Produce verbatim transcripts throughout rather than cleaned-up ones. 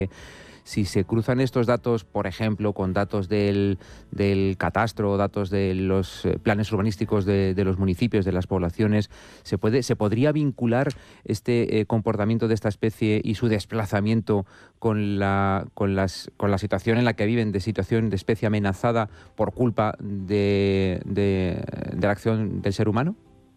Si se cruzan estos datos, por ejemplo, con datos del, del catastro, datos de los planes urbanísticos de, de los municipios, de las poblaciones, ¿se puede, se podría vincular este eh, comportamiento de esta especie y su desplazamiento con la, con, las, con la situación en la que viven, de situación de especie amenazada por culpa de, de, de la acción del ser humano?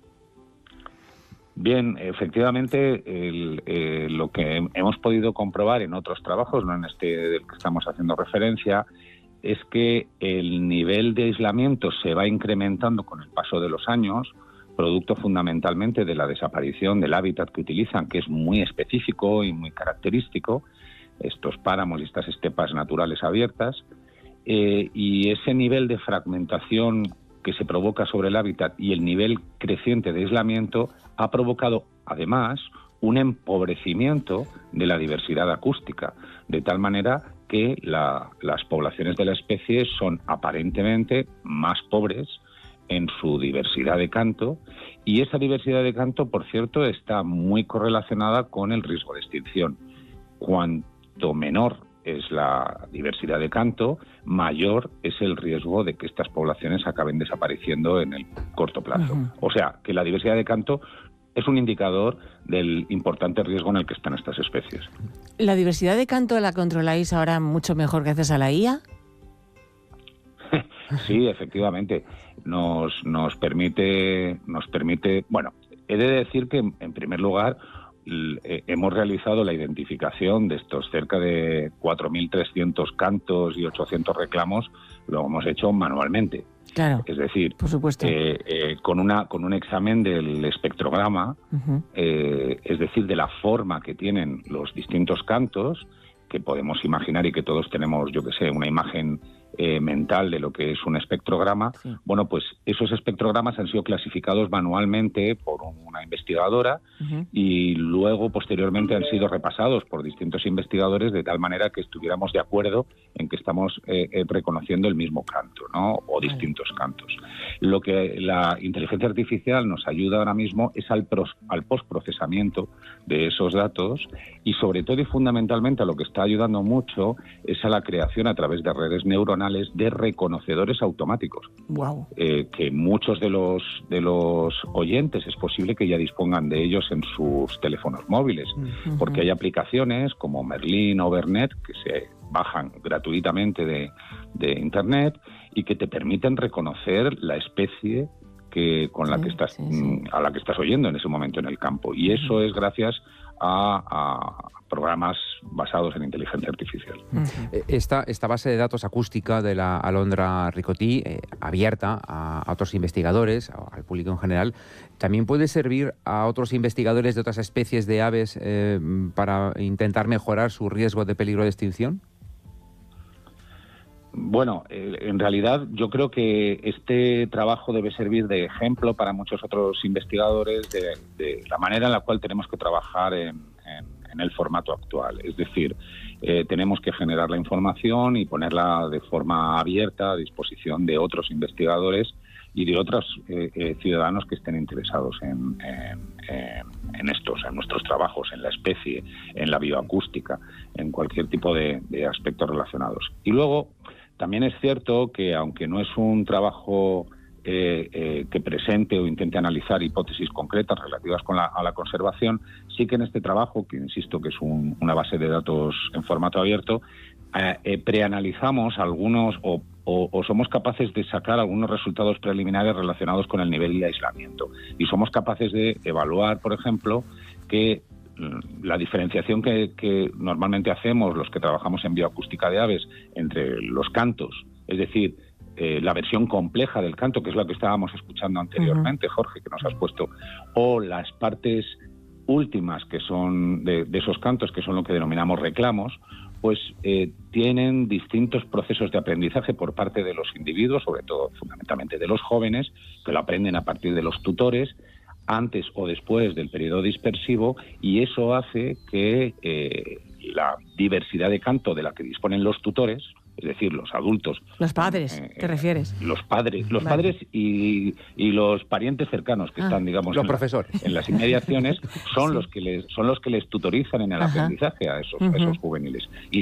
Bien, efectivamente, el, eh, lo que hemos podido comprobar en otros trabajos, no en este del que estamos haciendo referencia, es que el nivel de aislamiento se va incrementando con el paso de los años, producto fundamentalmente de la desaparición del hábitat que utilizan, que es muy específico y muy característico, estos páramos y estas estepas naturales abiertas, eh, y ese nivel de fragmentación que se provoca sobre el hábitat y el nivel creciente de aislamiento ha provocado, además, un empobrecimiento de la diversidad acústica, de tal manera que la, las poblaciones de la especie son aparentemente más pobres en su diversidad de canto, y esa diversidad de canto, por cierto, está muy correlacionada con el riesgo de extinción. Cuanto menor es la diversidad de canto, mayor es el riesgo de que estas poblaciones acaben desapareciendo en el corto plazo. Uh-huh. O sea, que la diversidad de canto es un indicador del importante riesgo en el que están estas especies. ¿La diversidad de canto la controláis ahora mucho mejor gracias a la I A? Sí, efectivamente. Nos, nos permite, nos permite... Bueno, he de decir que, en primer lugar, hemos realizado la identificación de estos cerca de cuatro mil trescientos cantos y ochocientos reclamos, lo hemos hecho manualmente. Claro, es decir, por supuesto. Eh, eh, con, una, con un examen del espectrograma, uh-huh. eh, es decir, de la forma que tienen los distintos cantos, que podemos imaginar y que todos tenemos, yo que sé, una imagen eh, mental de lo que es un espectrograma. Sí. Bueno, pues esos espectrogramas han sido clasificados manualmente por una investigadora uh-huh. y luego, posteriormente, han sido repasados por distintos investigadores de tal manera que estuviéramos de acuerdo en que estamos eh, eh, reconociendo el mismo canto, ¿no? O distintos vale. cantos. Lo que la inteligencia artificial nos ayuda ahora mismo es al, pros, al postprocesamiento de esos datos y, sobre todo y fundamentalmente, a lo que está ayudando mucho es a la creación a través de redes neuronales de reconocedores automáticos. Wow. Eh, que muchos de los de los oyentes es posible que ya dispongan de ellos en sus teléfonos móviles, uh-huh. porque hay aplicaciones como Merlin o Vernet que se bajan gratuitamente de, de Internet y que te permiten reconocer la especie que con la sí, que estás sí, sí. a la que estás oyendo en ese momento en el campo. Y eso uh-huh. es gracias a, a programas basados en inteligencia artificial. Uh-huh. Esta, esta base de datos acústica de la alondra ricotí, eh, abierta a, a otros investigadores, a, al público en general, ¿también puede servir a otros investigadores de otras especies de aves eh, para intentar mejorar su riesgo de peligro de extinción? Bueno, eh, en realidad yo creo que este trabajo debe servir de ejemplo para muchos otros investigadores de, de la manera en la cual tenemos que trabajar en, en, en el formato actual. Es decir, eh, tenemos que generar la información y ponerla de forma abierta a disposición de otros investigadores y de otros eh, eh, ciudadanos que estén interesados en, en, en, en estos, en nuestros trabajos, en la especie, en la bioacústica, en cualquier tipo de, de aspectos relacionados. Y luego, también es cierto que, aunque no es un trabajo eh, eh, que presente o intente analizar hipótesis concretas relativas con la, a la conservación, sí que en este trabajo, que insisto que es un, una base de datos en formato abierto, eh, eh, preanalizamos algunos o, o, o somos capaces de sacar algunos resultados preliminares relacionados con el nivel de aislamiento. Y somos capaces de evaluar, por ejemplo, que la diferenciación que, que normalmente hacemos los que trabajamos en bioacústica de aves entre los cantos, es decir, eh, la versión compleja del canto, que es la que estábamos escuchando anteriormente, uh-huh. Jorge, que nos has puesto, o las partes últimas que son de, de esos cantos, que son lo que denominamos reclamos, pues eh, tienen distintos procesos de aprendizaje por parte de los individuos, sobre todo fundamentalmente de los jóvenes, que lo aprenden a partir de los tutores, antes o después del periodo dispersivo, y eso hace que eh, la diversidad de canto de la que disponen los tutores, es decir, los adultos... Los padres, eh, ¿te refieres? Los padres, los vale. padres y, y los parientes cercanos que ah. están, digamos, los en, profesores. La, en las inmediaciones, son, sí. los que les, son los que les tutorizan en el Ajá. aprendizaje a esos, uh-huh. a esos juveniles. Y